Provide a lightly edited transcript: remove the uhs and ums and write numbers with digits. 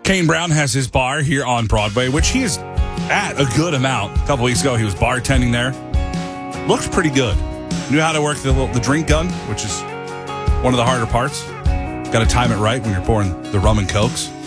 Kane Brown has his bar here on Broadway, which he is at a good amount. A couple weeks ago, he was bartending there. Looked pretty good. Knew how to work the drink gun, which is one of the harder parts. Got to time it right when you're pouring the rum and cokes.